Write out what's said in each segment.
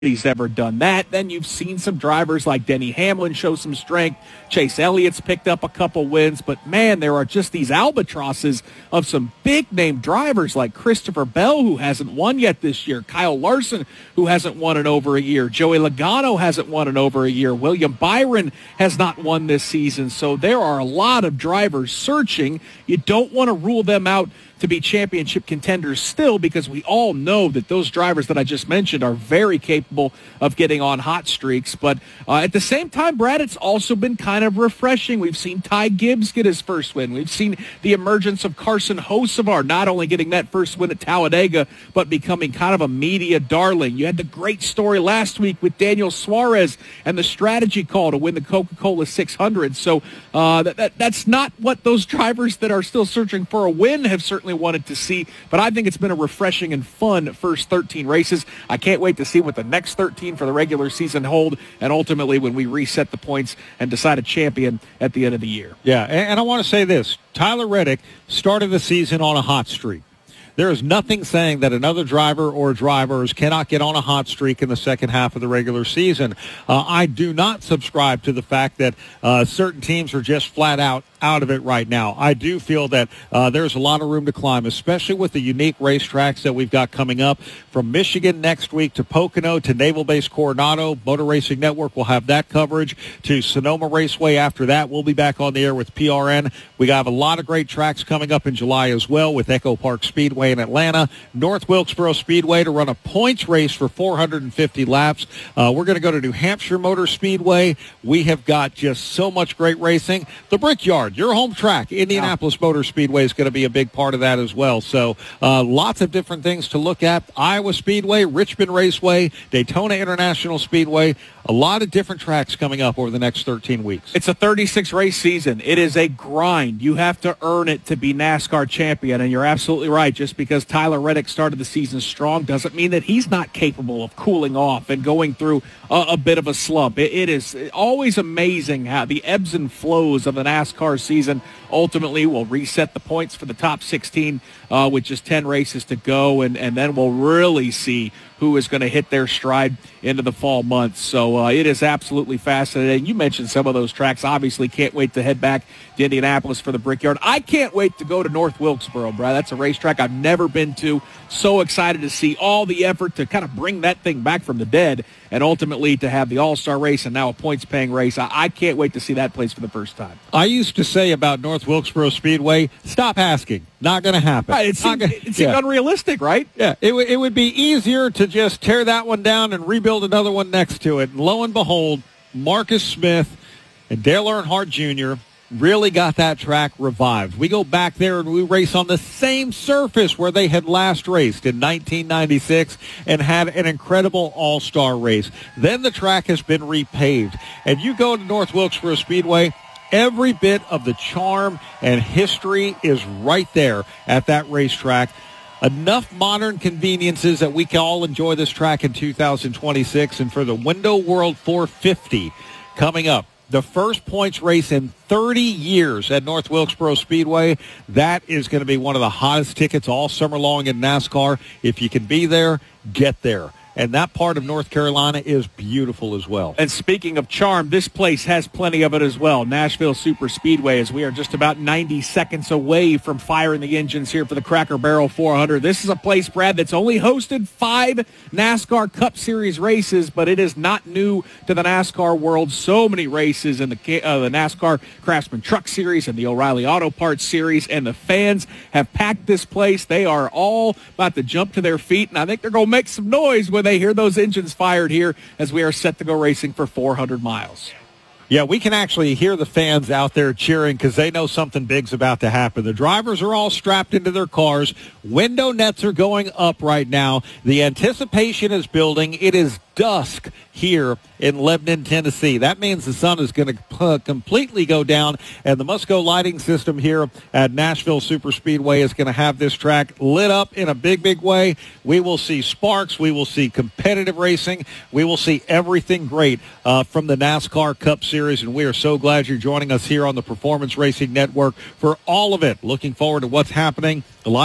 he's ever done that. Then you've seen some drivers like Denny Hamlin show some strength. Chase Elliott's picked up a couple wins. But, man, there are just these albatrosses of some big-name drivers like Christopher Bell, who hasn't won yet this year. Kyle Larson, who hasn't won in over a year. Joey Logano hasn't won in over a year. William Byron has not won this season. So there are a lot of drivers searching. You don't want to rule them out to be championship contenders still, because we all know that those drivers that I just mentioned are very capable of getting on hot streaks. But at the same time, Brad, it's also been kind of refreshing. We've seen Ty Gibbs get his first win. We've seen the emergence of Carson Hocevar, not only getting that first win at Talladega, but becoming kind of a media darling. You had the great story last week with Daniel Suarez and the strategy call to win the Coca-Cola 600. So that's not what those drivers that are still searching for a win have certainly wanted to see, but I think it's been a refreshing and fun first 13 races. I can't wait to see what the next 13 for the regular season hold, and ultimately when we reset the points and decide a champion at the end of the year. Yeah, and I want to say this. Tyler Reddick started the season on a hot streak. There is nothing saying that another driver or drivers cannot get on a hot streak in the second half of the regular season. I do not subscribe to the fact that certain teams are just flat out of it right now. I do feel that there's a lot of room to climb, especially with the unique racetracks that we've got coming up. From Michigan next week to Pocono to Naval Base Coronado. Motor Racing Network will have that coverage. To Sonoma Raceway after that. We'll be back on the air with PRN. We have a lot of great tracks coming up in July as well with Echo Park Speedway in Atlanta. North Wilkesboro Speedway to run a points race for 450 laps. We're going to go to New Hampshire Motor Speedway. We have got just so much great racing. The Brickyard, your home track, Indianapolis Motor Speedway is going to be a big part of that as well. So lots of different things to look at. Iowa Speedway, Richmond Raceway, Daytona International Speedway. A lot of different tracks coming up over the next 13 weeks. It's a 36-race season. It is a grind. You have to earn it to be NASCAR champion, and you're absolutely right. Just because Tyler Reddick started the season strong doesn't mean that he's not capable of cooling off and going through a bit of a slump. It is always amazing how the ebbs and flows of the NASCAR season ultimately will reset the points for the top 16 with just 10 races to go, and then we'll really see who is going to hit their stride into the fall months. So it is absolutely fascinating. You mentioned some of those tracks. Obviously can't wait to head back to Indianapolis for the Brickyard. I can't wait to go to North Wilkesboro, Brad. That's a racetrack I've never been to. So excited to see all the effort to kind of bring that thing back from the dead and ultimately to have the All-Star race and now a points-paying race. I can't wait to see that place for the first time. I used to say about North Wilkesboro Speedway, stop asking. Not going to happen. Right, it seemed unrealistic, right? Yeah, it would be easier to just tear that one down and rebuild another one next to it. And lo and behold, Marcus Smith and Dale Earnhardt Jr. really got that track revived. We go back there and we race on the same surface where they had last raced in 1996 and had an incredible all-star race. Then the track has been repaved. And you go to North Wilkesboro Speedway, every bit of the charm and history is right there at that racetrack. Enough modern conveniences that we can all enjoy this track in 2026. And for the Window World 450 coming up, the first points race in 30 years at North Wilkesboro Speedway, that is going to be one of the hottest tickets all summer long in NASCAR. If you can be there, get there. And that part of North Carolina is beautiful as well. And speaking of charm, this place has plenty of it as well. Nashville Super Speedway, as we are just about 90 seconds away from firing the engines here for the Cracker Barrel 400. This is a place, Brad, that's only hosted 5 NASCAR Cup Series races, but it is not new to the NASCAR world. So many races in the NASCAR Craftsman Truck Series and the O'Reilly Auto Parts Series, and the fans have packed this place. They are all about to jump to their feet, and I think they're going to make some noise when they hear those engines fired here as we are set to go racing for 400 miles. Yeah, we can actually hear the fans out there cheering because they know something big's about to happen. The drivers are all strapped into their cars. Window nets are going up right now. The anticipation is building. It is dusk here in Lebanon, Tennessee. That means the sun is going to completely go down, and the Musco lighting system here at Nashville Super Speedway is going to have this track lit up in a big, big way. We will see sparks. We will see competitive racing. We will see everything great from the NASCAR Cup Series, and we are so glad you're joining us here on the Performance Racing Network for all of it. Looking forward to what's happening. A lot of anticipation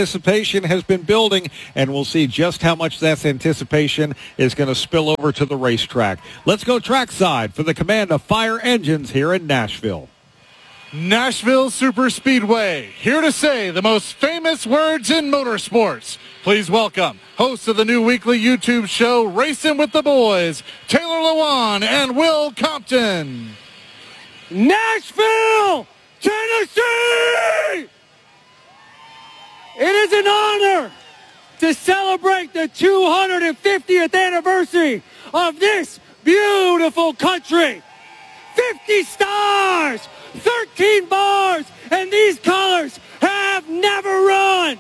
anticipation has been building, and we'll see just how much that anticipation is going to spill over to the racetrack. Let's go trackside for the command of Fire Engines here in Nashville. Nashville Superspeedway, here to say the most famous words in motorsports. Please welcome hosts of the new weekly YouTube show, Racing with the Boys, Taylor Lewan and Will Compton. Nashville, Tennessee! It is an honor to celebrate the 250th anniversary of this beautiful country. 50 stars, 13 bars, and these colors have never run.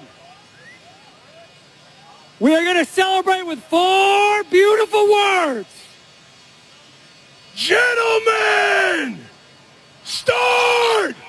We are going to celebrate with 4 beautiful words. Gentlemen, start!